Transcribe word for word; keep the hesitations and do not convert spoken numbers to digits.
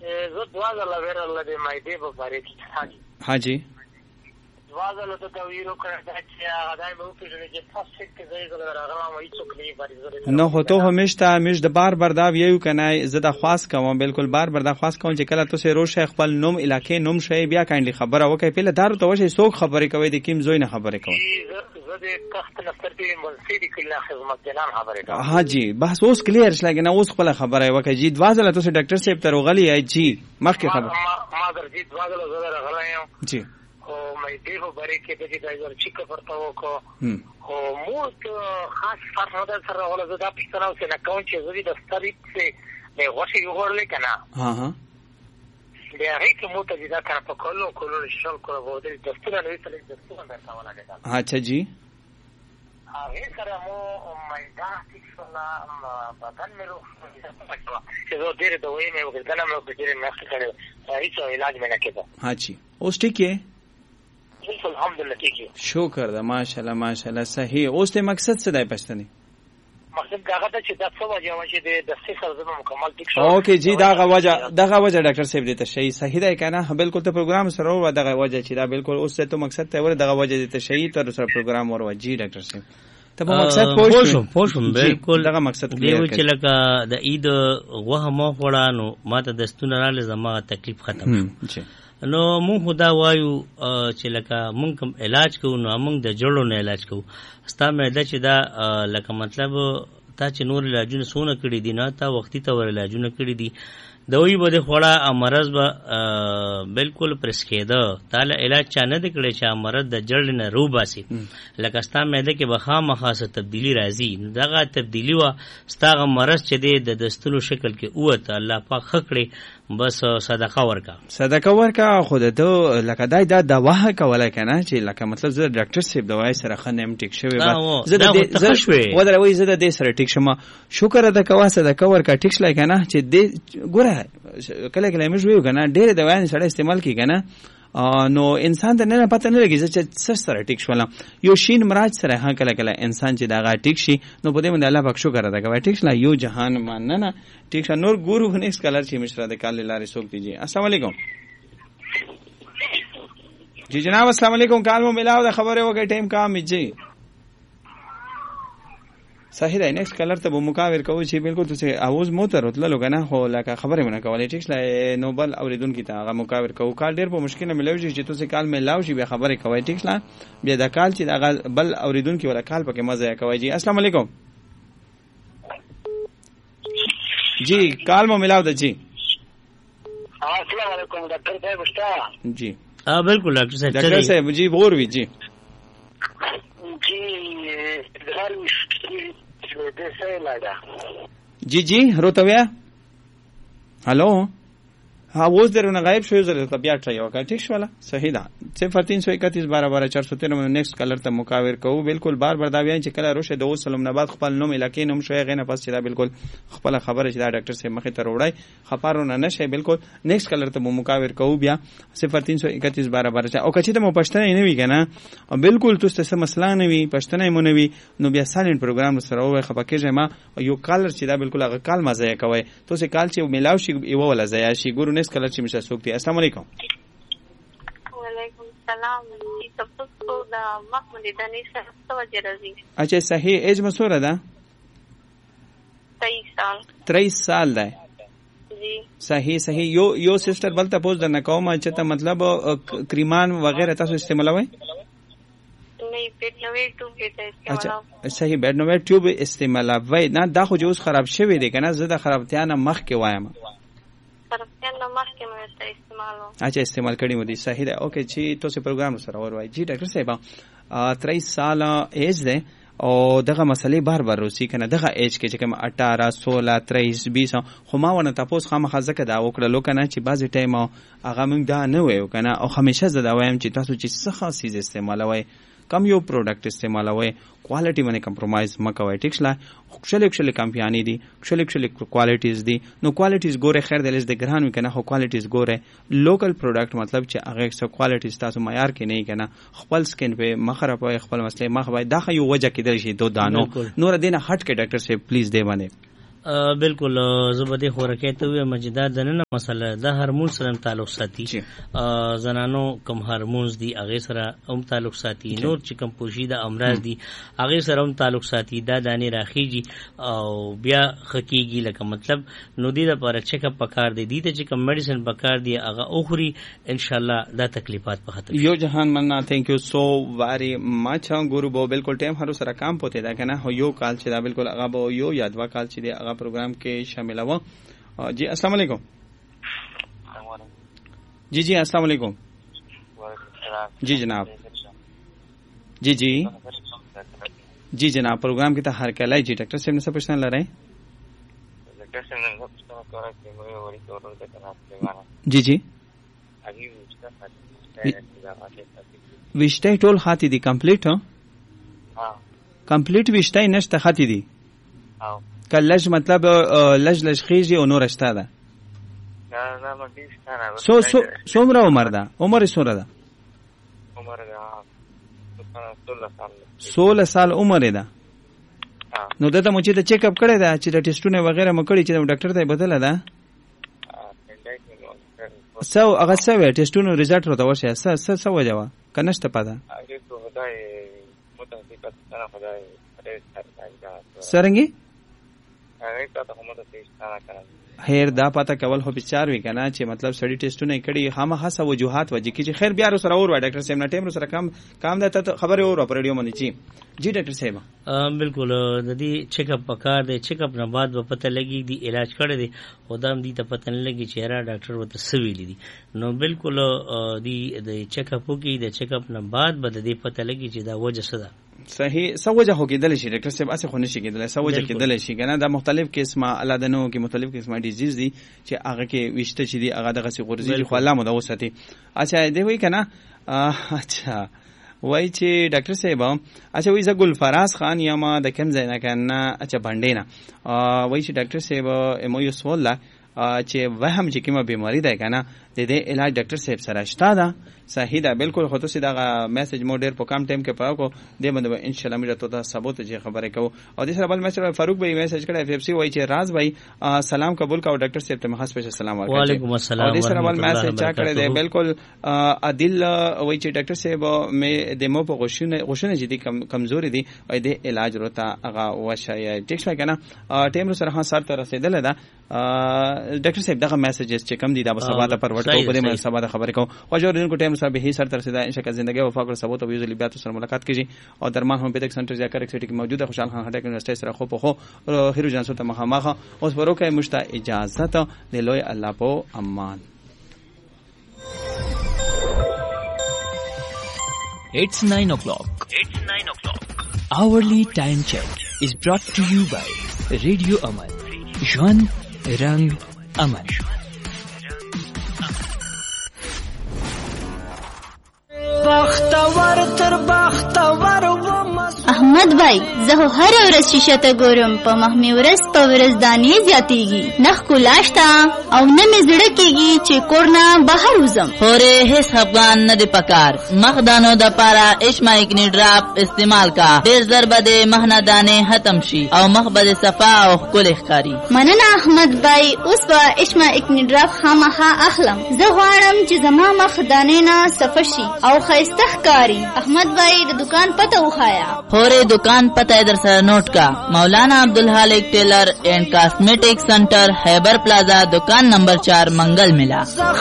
زه دوه ځله ویرله د معدې په باره کې حاجي دوه ځله ته دویر وکړه دا چې هغه دای به وپېژنې چې فسټ سیټ کې زه یې زه راغلم هېڅوک نه یې باندې نو خو تو همیشه همیش د بار بار دا ویو که نه زه دا خواست کوم بالکل بار بار دا خواست کوم چې کله تاسې روشئ خپل نوم علاقې نوم شئ بیا کاینډلي خبره وکړئ پهله دا ورته وشئ څوک خبرې کوئ د کوم ځای نه خبرې کوئ زه د تخت نصر کې منسي د کلي خدمتګاران خبرې کوم حاجي بس اوس کلیر شله که نه اوس خپله خبره یې وکړئ جي دوه ځله تاسې ډاکټر صاحب ته راغلي یئ جي مخکې خبره ما درځي دوه ځله زه راغلی یم جي خو معدې په باره کې د دې د یو چیک اپ ورته وکړو خو موږ خاص فرق نه در سره راغله زه دا پوښتنه اوس نه کوم چې زه د سترګې د غوښې وغوړلې که نه د هغې کې مو ته چې دا که نه په کلو کلو شل کړو به د دستونه نه ویستلی دستونه درته ولګېدل اچھا جی هغې سره مو معده ټیک شوله بدن مې روغ شو چې زه ډېرې دوایي مې وکړېدله مې ډېرې میاشتې کړې هېڅ علاج مې نه کېده حاجي اوس ټیک یې الحمدلله ٹھیک ہے شکر ده ماشاءالله ماشاءالله صحیح اوس ته مقصد څه دی پښتني مقصد دا غته چې تاسو وجه چې د صفر زمو مکمل ټیک شو اوکې جی دا وجه دغه وجه ډاکټر صاحب دې ته شي صحیح دی کنه بالکل ته پروګرام سره و دغه وجه چې دا بالکل اوس ته مقصد ته ور دغه وجه دې ته شي تر سره پروګرام ور جی ډاکټر صاحب ته په مقصد پوښتنه پوښتنه بالکل دغه مقصد دی چې لکه د عید وه مو وړانو ماته د ستونه رااله زما تکلیف ختم شو نو مونږ خدا وایو چې لکه مونږ کوم علاج کوو نو مونږ د جوړو نه علاج کوو ستا معده چې دا لکه مطلب تا چې نور علاجونه څونه کړي دي نه تا وختي ته ور علاجونه کړي دي دوی به د خوړه مرض به بالکل پرس کېده تاله علاج چا نه دی کړی چې مرض د جړ نه رو باسي لکه ستا معده کې به خامخا څه تبدیلي راځي دغه تبدیلي وه ستا هغه مرض چې دی د دستونو شکل کې ووته الله پاک ښه کړې بس صدقه ورکا صدقه ورکا خود ته لکه دای دا دوا کوله کنه چې لکه مطلب زه ډاکټر صاحب دوايي سره خنم ټیک شوی زه د زه شوی ودروي زه د دې سره ټیک شمه شکر ادا کوه صدقه ورکا ټیک شلای کنه چې دې ګوره کله کله موږ ویو کنه ډېر دوايي سره استعمال کی کنه نو انسان ته نه پته نه لګي چې څه سره ټیک شول یو شین مراج سره ها کله کله انسان چې داغه ټیک شي نو په دې باندې الله پاک شکر ادا کوي ټیک شلا یو جهان مان نه نه ټیک شلا نور ګورو نیکس کلر چې مشره د کال لارې سوک دیجیے السلام علیکم جی جناب السلام علیکم کال مو ملاو د خبره وګه ټیم کام جی صحیح دی نیکس کلر ته مقابر کوو چې بالکل تاسو اواز مو ته راتللو کنه خو لکه خبره مونږ کولای ټیک شلا نوبل اوریدونکو ته هغه مقابر کوو کال ډیر په مشکل ملوي چې تاسو کال ملاو شي به خبره کوي ټیک شلا بیا د کال چې هغه بل اوریدونکو ولا کال پکې مزه کوي جی السلام علیکم جی کال مو ملاو د جی السلام علیکم ډاکټر صاحب شتا جی ها بالکل ډاکټر صاحب ډاکټر صاحب جی بور وی جی جی جی روتویا هلو ها اوس درونه غایب شوی زره ته بیا ټرای وکړه ٹھیک شو صحیح ده صفر تین سو اکتیس بارہ بارہ چار سو تیرہ نیکسٹ کلر ته مقابر کوو بالکل بار بار دا ویان چې کله روشه د وسلم نه بعد خپل نوم علاقې نوم شوی غنه پس چې دا بالکل خپل خبره چې دا ډاکټر صاحب مخې ته وړای خبرونه نشي بالکل نیکسٹ کلر ته مقابر کوو بیا صفر تین سو اکتیس بارہ بارہ او کچې ته مو پښتنه نه وی کنه بالکل تاسو څه مسله نه وی پښتنه مو نه وی نو بیا سالنت پروګرام سره وای خپکه ما یو کالر چې دا بالکل هغه کال مزه کوي تاسو کال چې ملاو شي یو ولا زیا شي ګورو نیکسٹ کلر چې مشه سوک دی السلام علیکم وعلیکم السلام جی تاسو دا محمد دانی صاحب توجه راځي اچھا صحیح ایج مسوره ده تیئیس سال تیئیس سال ده جی صحیح صحیح یو یو سسٹر بل تاسو درنه کوم چې ته مطلب کریمان وغیرہ تاسو استعمالوي نه بیډنوي ټیوب کې استعمالوي اچھا صحیح بیډنوي ټیوب استعمالوي نه دا خو جوز خراب شوی دی کنه زه د خرابتیا نه مخ کې وایم اچھا استعمال کړی مو دي صحیح ده اوکې چې تاسو پروګرام سره وروي جی ډاکټر صاحب تیئیس سال ایج ده او دغه مسلې بار بار روسی کنه دغه ایج کې چې کوم اٹھارہ سولہ تیئیس بیس خو ما ونه تاسو خامخا ځکه دا وکړه لو کنه چې بعضی ټایم هغه موږ دا نه وایو کنه او همیشه زدا وایم چې تاسو چې څه خاص چیز استعمالوي کم یو پروډکټ استعمالوي کوالټي باندې کمپرمایز مکوئ ټیک شلا خپل خپل کمپیانی دي خپل خپل کوالټیز دي نو کوالټیز ګوره خیر د لږ د ګران کنه خو کوالټیز ګوره لوکل پروډکټ مطلب چې هغه څه کوالټیز تاسو معیار کې نه کنه خپل سکین په مخره په خپل مسله مخ وای دا یو وجه کېدل شي دو دانو نور دینه هټ کې ډاکټر صاحب پلیز دی باندې بالکل زبده خورکه ته وي مجدا دنه مسله د هورمون سره تعلق ساتي زنانو کم هورمونز دي هغه سره هم تعلق ساتي نور چې کم پوشیده امراض دي هغه سره هم تعلق ساتي دا دانه راخیږي او بیا خکېږي لکه مطلب نو دې لپاره چیک اپ پکار دی دي ته چې کم میډیسن پکار دی هغه اخري ان شاء الله دا تکلیفات په ختم یو جهان مننا thank you so very much गुरु बो बिल्कुल टाइम हरो सरा काम पोते दा कहना हो यो काल से दा बिल्कुल आगा बो यो यादवा काल से आगा प्रोग्राम के शामिल हुआ जी अस्सलाम वालेकुम जी जी अस्सलाम वालेकुम जी जनाब जी जी जी जनाब प्रोग्राम की हर कहलाई जी डॉक्टर साहब ने सब पूछना ला रहे जी जी विष्टाई टोल खाती दी कंप्लीट हो कंप्लीट विष्टाई नष्ट खाती दी कलज मतलब लज लज खीजी और नूर अस्ता दा सो सो सोमरा उमर दा उमर सोरा दा सोलह साल उमर दा नो दता मुझे तो चेकअप करे दा چې ټیسټونه वगैरह مکړي چې ډاکټر ته بدل دا سو هغه سوي ټیسټونو ریزلټ راته وشه س س سو جواب کنهشته پاده هغه ته خدای متحقیقت سره خدای سرنګي هغه ته ته هم ته استعاره کړم خیر دا پاته کول هو بچار وی کنه چې مطلب سړی ټیسټونه کړي خامخا سو وجوهات وجه کی چې خیر بیا سره اور ډاکټر صاحب نه ټیم سره کام کام ده ته خبره اور پر ریډیو باندې چی جی ډاکټر صاحب بالکل د دې چیک اپ پکار دی چیک اپ نه بعد به پته لګي دی علاج کړی دی خدام دې ته پته نه لګي چې را ډاکټر وته سوي دي نو بالکل دی د چیک اپ کوي د چیک اپ نه بعد به دې پته لګي چې دا وجه څه ده صحیح سوجه هو کېدل شي ډاکټر صاحب اسه خو نشي کېدل سوجه کېدل شي کنه دا مختلف قسمه علادنو کې مختلف قسمه ډیزیز دي چې هغه کې وشته چې دي هغه دغه سي غورځي خو الله مو دا وساتي اچھا دی وای کنه اچھا وای چې ډاکټر صاحب اچھا وای زګل فراز خان یما د کوم ځای نه کنه اچھا باندې نه وای چې ډاکټر صاحب امو یو سوال لا چې وهم چې کومه بیماری ده کنه د دې علاج ډاکټر صاحب سره شته دا صحیح ده بالکل خو ته دا میسج مو ډیر په کم ټایم کې پاو کو دې باندې ان شاء الله مې ته ثبوت چې خبره کو او د سره بل میسج فاروق بھائی میسج کړه اف اف سی وای چې راز بھائی سلام قبول کا ډاکټر صاحب ته خاص په سلام ورکړه وعلیکم السلام او د سره بل میسج چا کړه دی بالکل عادل وای چې ډاکټر صاحب مې د مو په غوښنه غوښنه چې دي کمزوري دي او د علاج ورته هغه وشای ټیکس وای کنه ټیم سره ها سر ته رسیدل ده ډاکټر صاحب دغه میسجز چې کم دي دا په سبا ته پروت کو په دې باندې سبا ته خبرې کو او جو دین کو ټیم سره به هي سر تر سدا ان شاء الله زندگی او فقر ثبوت او یوزلی بیا سره ملاقات کیږي او درمان هم پیدک سنټر ذکر ایکسټی کې موجود ہے خوشحال خان هټک یونیورسيټي سره خو په خو هیرو جانسو ته مخامخ اوس پروکه مشتا اجازه ته لوی الله په امان. It's nine o'clock. It's nine o'clock. Hourly time check is brought to you by Radio Aman. Jwan Rang Aman. احمد بھائی زه هر ورځ شیشه ته ګورم په مخ مې ورځ په ورځ دانې زیاتېږي نخ کولاشتا او نه مې زړه کېږي چې کور نه بهر وځم خورې هیڅ افغان نه دی پکار مخ دانو د پاره اشمایکنی ډراپ استعمال کا ډېر زر به د مخ نه دانې ختم شي او مخ به صفا او ښکلی ښکاري مننه احمد بھائی اوس به اشمایکنی ډراپ خامخا اخلم زه غواړم چې زما مخ دانې نه صفا شي او ښایسته ښکاري احمد بھائی د دکان پته وښایه خورې دکان پته در سره نوٹ کا مولانا عبدالحالق ٹیلر اینڈ کاسمیٹک سینٹر خیبر پلازا دکان نمبر چار منگل ملا